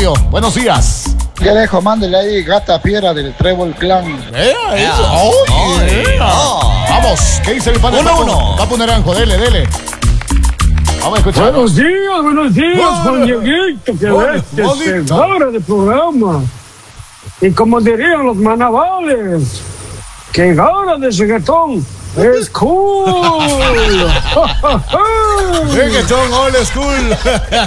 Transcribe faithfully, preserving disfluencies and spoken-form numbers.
audio. Buenos días. ¿Qué dejo? Mándele ahí Gata Fiera del Trébol Clan. Eh, eso. Oh, Ay, yeah. oh. Vamos, ¿qué dice el padre? Uno, Paco? uno. Paco Naranjo, dele, dele. Vamos a escuchar. Buenos días, buenos días, Juan Dieguito, que Hola, bestia, bonito. hora de programa. Y como dirían los manavales, que hora de reggaetón es cool. Reggaetón old school.